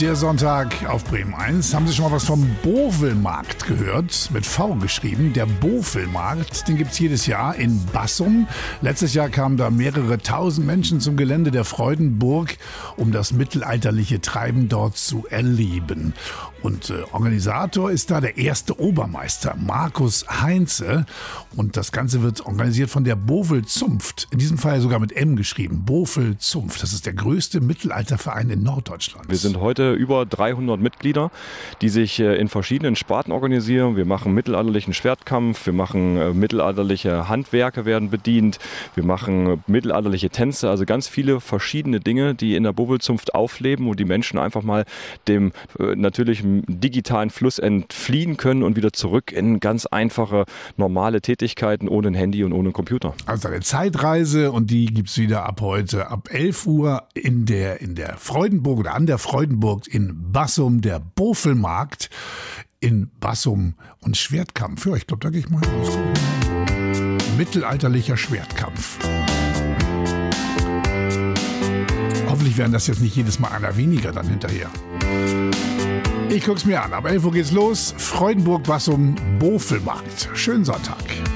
Der Sonntag auf Bremen 1. Haben Sie schon mal was vom Bovelmarkt gehört? Mit V geschrieben. Der Bovelmarkt, den gibt es jedes Jahr in Bassum. Letztes Jahr kamen da mehrere tausend Menschen zum Gelände der Freudenburg, um das mittelalterliche Treiben dort zu erleben. Und Organisator ist da der erste Obermeister, Markus Heinze. Und das Ganze wird organisiert von der Bovel-Zunft. In diesem Fall sogar mit M geschrieben. Bovel-Zunft. Das ist der größte Mittelalterverein in Norddeutschland. Wir sind heute über 300 Mitglieder, die sich in verschiedenen Sparten organisieren. Wir machen mittelalterlichen Schwertkampf, wir machen mittelalterliche Handwerke werden bedient, wir machen mittelalterliche Tänze, also ganz viele verschiedene Dinge, die in der Bovel-Zunft aufleben, wo die Menschen einfach mal dem natürlichen digitalen Fluss entfliehen können und wieder zurück in ganz einfache, normale Tätigkeiten ohne ein Handy und ohne einen Computer. Also eine Zeitreise, und die gibt's wieder ab heute ab 11 Uhr in der Freudenburg oder an der Freudenburg in Bassum, der Bovelmarkt in Bassum und Schwertkampf. Ja, ich glaube, da gehe ich mal raus. Mittelalterlicher Schwertkampf. Hoffentlich werden das jetzt nicht jedes Mal einer weniger dann hinterher. Ich guck's mir an. Ab 11 Uhr geht's los. Freudenburg, Bassum, Bovelmarkt. Schönen Sonntag.